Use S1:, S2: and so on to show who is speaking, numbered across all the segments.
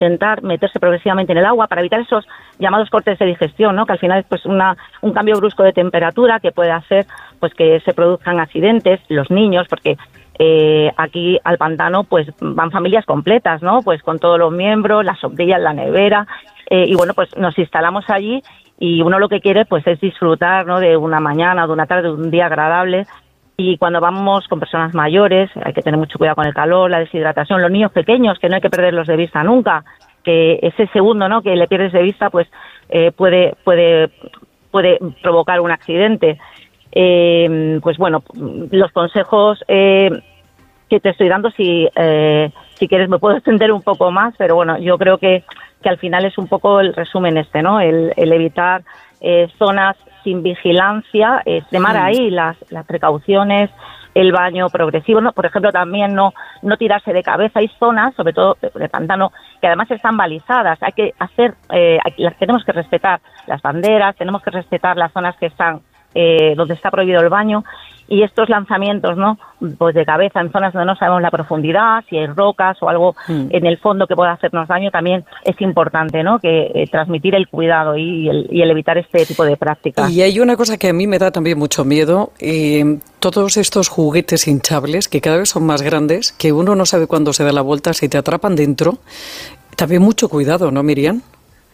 S1: intentar meterse progresivamente en el agua para evitar esos llamados cortes de digestión, ¿no? Que al final es pues un cambio brusco de temperatura que puede hacer pues que se produzcan accidentes, los niños, porque aquí al pantano pues van familias completas, ¿no? Pues con todos los miembros, las sombrillas, la nevera, y bueno, pues nos instalamos allí y uno lo que quiere pues es disfrutar, ¿no? De una mañana, de una tarde, de un día agradable. Y cuando vamos con personas mayores hay que tener mucho cuidado con el calor, la deshidratación, los niños pequeños que no hay que perderlos de vista nunca, que ese segundo, ¿no? Que le pierdes de vista pues puede provocar un accidente. Pues bueno, los consejos que te estoy dando, si quieres me puedo extender un poco más, pero bueno, yo creo que al final es un poco el resumen ¿no? El evitar zonas sin vigilancia, extremar ahí las precauciones, el baño progresivo, ¿no? Por ejemplo, también no tirarse de cabeza. Hay zonas, sobre todo de pantano, que además están balizadas. Hay que tenemos que respetar las banderas, tenemos que respetar las zonas que están donde está prohibido el baño, y estos lanzamientos, ¿no? Pues de cabeza en zonas donde no sabemos la profundidad, si hay rocas o algo en el fondo que pueda hacernos daño, también es importante, ¿no? Que transmitir el cuidado y el evitar este tipo de prácticas.
S2: Y hay una cosa que a mí me da también mucho miedo, todos estos juguetes hinchables que cada vez son más grandes, que uno no sabe cuándo se da la vuelta, si te atrapan dentro. También mucho cuidado, ¿no, Miriam?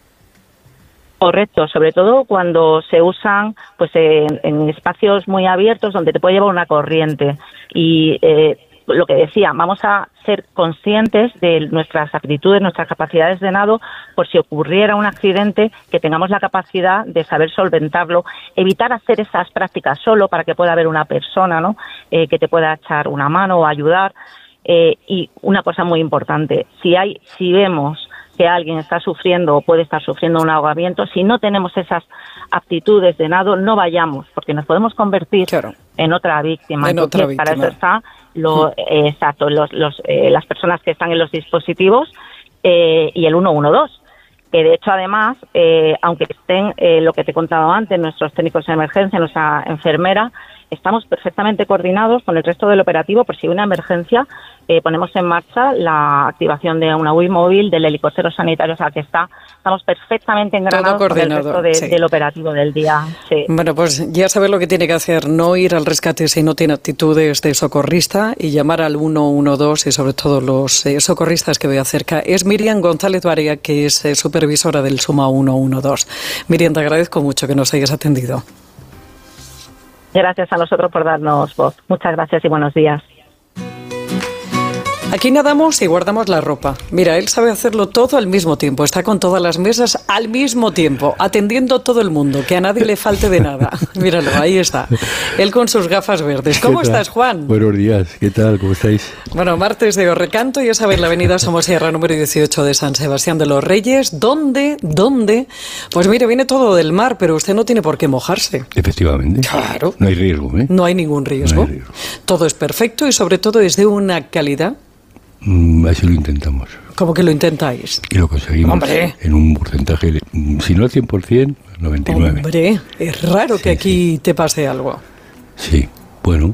S1: Correcto, sobre todo cuando se usan pues en espacios muy abiertos donde te puede llevar una corriente. Y lo que decía, vamos a ser conscientes de nuestras aptitudes, nuestras capacidades de nado, por si ocurriera un accidente, que tengamos la capacidad de saber solventarlo, evitar hacer esas prácticas solo para que pueda haber una persona, ¿no? Que te pueda echar una mano o ayudar. Y una cosa muy importante, si vemos que alguien está sufriendo o puede estar sufriendo un ahogamiento, si no tenemos esas aptitudes de nado, no vayamos, porque nos podemos convertir en otra víctima. Entonces, para eso está las personas que están en los dispositivos y el 112, que de hecho además, aunque estén lo que te he contado antes, nuestros técnicos de emergencia, nuestra enfermera, estamos perfectamente coordinados con el resto del operativo por si hay una emergencia. Ponemos en marcha la activación de una UI móvil, del helicóptero sanitario, o sea que estamos perfectamente engranados con el resto del operativo del día. Sí.
S2: Bueno, pues ya sabes lo que tiene que hacer, no ir al rescate si no tiene actitudes de socorrista y llamar al 112 y sobre todo los socorristas que vea cerca. Es Miriam González Barea, que es supervisora del SUMA 112. Miriam, te agradezco mucho que nos hayas atendido.
S1: Gracias a nosotros por darnos voz. Muchas gracias y buenos días.
S2: Aquí nadamos y guardamos la ropa. Mira, él sabe hacerlo todo al mismo tiempo. Está con todas las mesas al mismo tiempo, atendiendo a todo el mundo, que a nadie le falte de nada. Míralo, ahí está. Él con sus gafas verdes. ¿Cómo estás, Juan?
S3: Buenos días, ¿qué tal? ¿Cómo estáis?
S2: Bueno, martes de Recanto, ya sabéis, la avenida Somosierra número 18 de San Sebastián de los Reyes. ¿Dónde? Pues mire, viene todo del mar, pero usted no tiene por qué mojarse.
S3: Efectivamente.
S2: Claro.
S3: No hay riesgo, ¿eh?
S2: No hay ningún riesgo.
S3: No hay riesgo. Todo
S2: es perfecto y sobre todo es de una calidad.
S3: Así lo intentamos.
S2: ¿Cómo que lo intentáis?
S3: Y lo conseguimos.
S2: ¡Hombre!
S3: En un porcentaje, si no al 100%, 99%.
S2: Hombre, es raro que aquí te pase algo.
S3: Sí, bueno.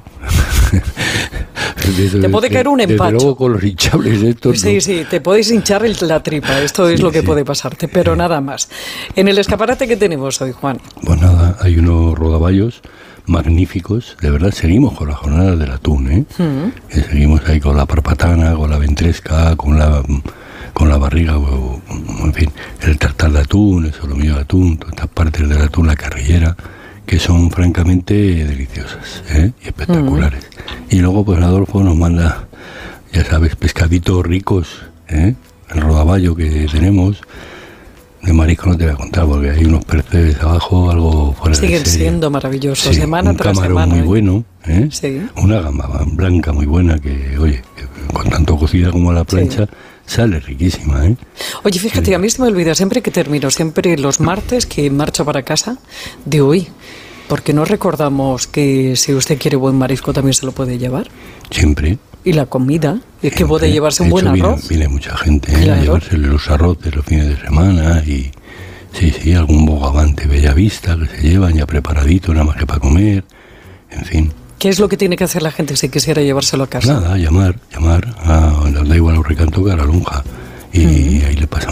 S2: Te puede caer un empacho.
S3: Desde luego con los hinchables estos.
S2: Sí, te podéis hinchar la tripa. Esto es lo que puede pasarte, pero nada más. En el escaparate que tenemos hoy, Juan.
S3: Pues nada, hay unos rodaballos magníficos, de verdad. Seguimos con la jornada del atún, ¿eh? Seguimos ahí con la parpatana, con la ventresca, con la barriga, o, en fin, el tartar de atún, el solomillo de atún, todas estas partes del atún, la carrillera, que son francamente deliciosas, y espectaculares. Y luego pues Adolfo nos manda, ya sabes, pescaditos ricos, el rodaballo que tenemos. De marisco no te voy a contar porque hay unos percebes abajo, algo fuera de serie.
S2: Siguen siendo maravillosos,
S3: sí,
S2: semana tras semana.
S3: Un camarón muy bueno,
S2: Sí.
S3: Una gamba blanca muy buena que, oye, que con tanto cocida como a la plancha, sale riquísima,
S2: Oye, fíjate, sí. A mí se me olvida siempre que termino, siempre los martes que marcho para casa, de hoy, porque no recordamos que si usted quiere buen marisco también se lo puede llevar.
S3: Siempre.
S2: Y la comida, es que puede llevarse un buen arroz.
S3: Viene mucha gente a llevarse los arroces los fines de semana y sí, algún bogavante Bellavista que se llevan ya preparadito, nada más que para comer, en fin.
S2: ¿Qué es lo que tiene que hacer la gente si quisiera llevárselo a casa?
S3: Nada, llamar, da igual a un Recanto que a la lonja y ahí le pasamos